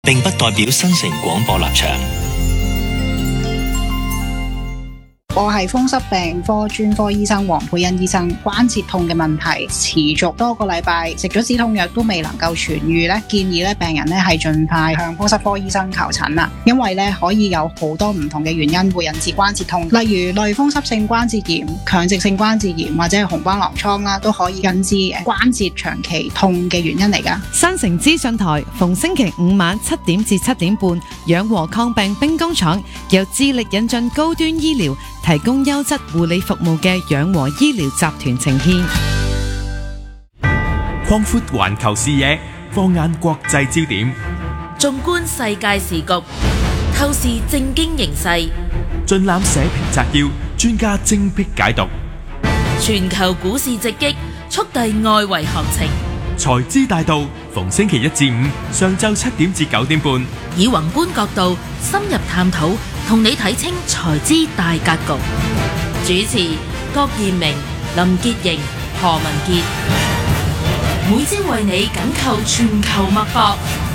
並不代表新城廣播立場。 我係風濕病科專科醫生黃佩欣醫生。關節痛嘅問題持續多個禮拜，食咗止痛藥都未能夠痊癒咧，建議咧病人咧係盡快向風濕科醫生求診啦。因為咧可以有好多唔同嘅原因會引致關節痛，例如類風濕性關節炎、強直性關節炎或者係紅斑狼瘡啦，都可以引致關節長期痛嘅原因嚟噶。 新城資訊台逢星期五晚7點至7點半，養和抗病兵工廠由致力引進高端醫療，提供優質護理服務嘅養和醫療集團呈獻。 擴闊環球視野，放眼國際焦點， 縱觀世界時局，透視政經形勢， 盡覽社評摘要，專家精闢解讀。 全球股市直擊，速遞外圍行情。 財資大道逢星期一至五上晝7點至9點半， 以宏觀角度深入探討，同你睇清財資大格局。主持郭彥明、林潔瑩、何文傑，每朝為你緊扣全球脈搏。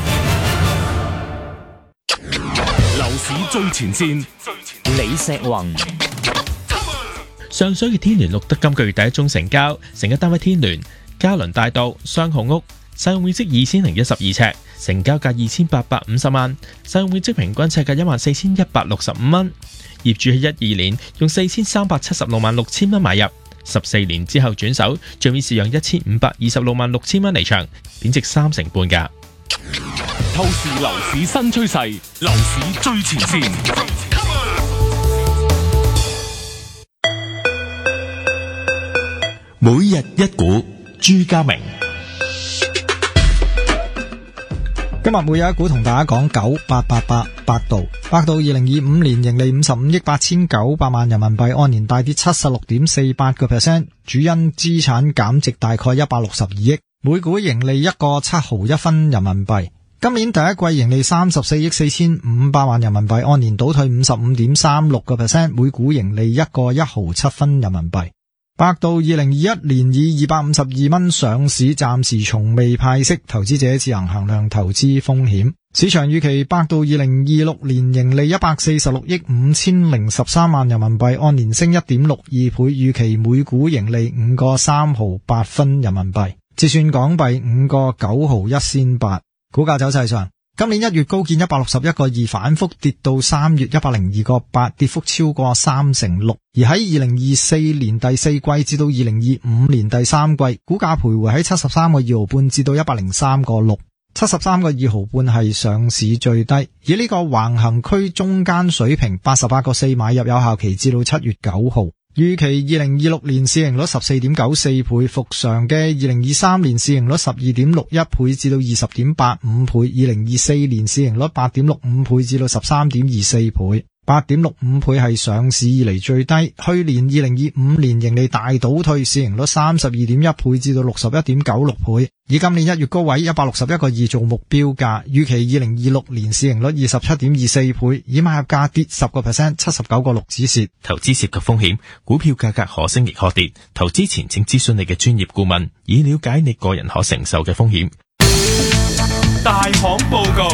樓市最前線， 李石宏。 上水嘅天聯錄得今個月第一宗成交，成交單位天聯嘉倫大道雙號屋，使用面積2012尺，成交價2850萬，使用面積平均尺價14165蚊。業主喺12年用4376萬6千蚊買入，14年之後轉手，賬面市讓1526萬6千蚊離場，貶值3成半㗎。 透視樓市新趨勢，樓市最前線。每日一股，朱家明。 今日每日一股同大家講9888百度。百度2025年盈利55億8900萬人民幣，按年大跌76.48%，主因資產減值大概162億，每股盈利1個7毫1分人民幣。今年第一季盈利34億4500萬人民幣，按年倒退55.36%，每股盈利1個1毫7分人民幣。百度2021年以252蚊上市，暫時從未派息，投資者自行衡量投資風險。市場預期百度2026年盈利146億5013萬人民幣，按年升 1.62 倍，預期每股盈利5個3毫8分人民幣，折算港幣5個9毫1仙8。股價走勢上，今年1月高見161個2，反覆跌到3月102個8，跌幅超過36%。而喺2024年第四季至到2025年第三季，股價徘徊喺73個2毫半至到103個6。73個2毫半係上市最低，以呢個橫行區中間水平88個4買入，有效期至到7月9號。預期2026年市盈率14.94倍，復常嘅2023年市盈率12.61倍至到20.85倍，2024年市盈率8.65倍至到13.24倍。8.65倍係上市以嚟最低，去年2025年盈利大倒退，市盈率32.1倍至到61.96倍，以今年1月高位161個2做目標價，預期2026年市盈率27.24倍，以買入價跌10%， 79個6止蝕。 投資涉及風險，股票價格可升亦可跌，投資前請諮詢你嘅專業顧問，以了解你個人可承受嘅風險。 大行報告。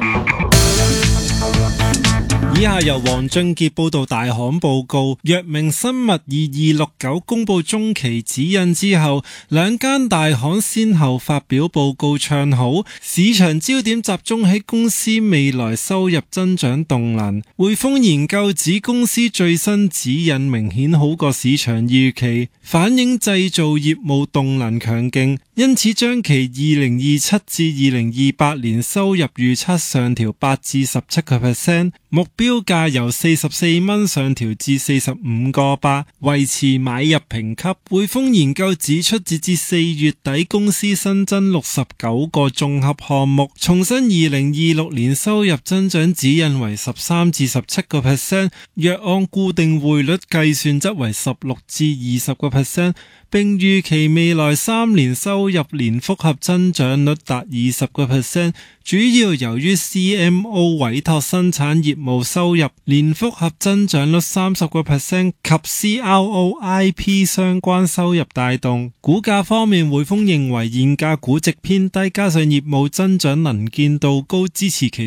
以下由黃俊傑報道大行報告。藥明生物以2269公布中期指引之後，兩間大行先後發表報告唱好，市場焦點集中喺公司未來收入增長動能。匯豐研究指公司最新指引明顯好過市場預期，反映製造業務動能強勁，因此將其2027至2028年收入預測上調8至17%，目標價由44蚊上調至45個8，維持買入評級。匯豐研究指出，截至4月底，公司新增69個綜合項目，重申2026年收入增長指引為13至17%，若按固定匯率計算則為16至20%，並預期未來3年收入年複合增長率達20%，主要由於 CMO 委託生產業務收入年複合增長率30% 及 CRO IP 相關收入帶動。股價方面，匯豐認為現價估值偏低，加上業務增長能見度高，支持其